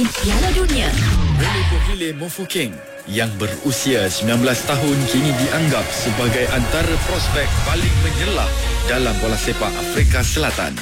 Piala Dunia. Boleh Mofokeng yang berusia 19 tahun kini dianggap sebagai antara prospek paling menyelam dalam bola sepak Afrika Selatan.